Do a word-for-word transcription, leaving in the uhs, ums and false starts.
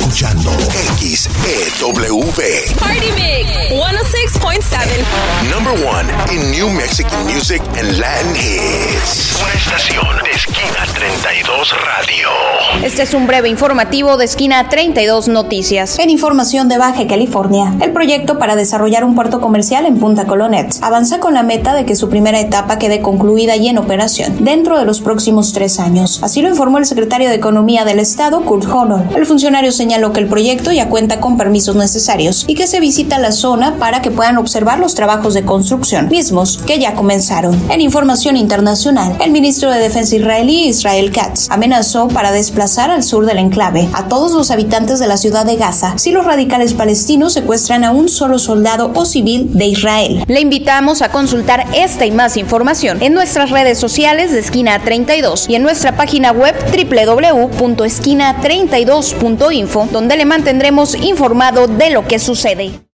escuchando X E W. Party Mix ciento seis punto siete. Number one in New Mexican music and Latin hits. Una estación de Esquina treinta y dos Radio. Este es un breve informativo de Esquina treinta y dos Noticias. En información de Baja California, el proyecto para desarrollar un puerto comercial en Punta Colonet avanza con la meta de que su primera etapa quede concluida y en operación dentro de los próximos tres años. Así lo informó el secretario de Economía del Estado, Kurt Honnold. El funcionario señaló que el proyecto ya cuenta con permisos necesarios y que se visita la zona para que puedan observar los trabajos de construcción, mismos que ya comenzaron. En información internacional, el ministro de Defensa israelí, Israel Katz, amenazó para desplazar al sur del enclave a todos los habitantes de la ciudad de Gaza si los radicales palestinos secuestran a un solo soldado o civil de Israel. Le invitamos a consultar esta y más información en nuestras redes sociales de Esquina treinta y dos y en nuestra página web doble u doble u doble u punto esquina treinta y dos punto info, donde le mantendremos informado de lo que sucede.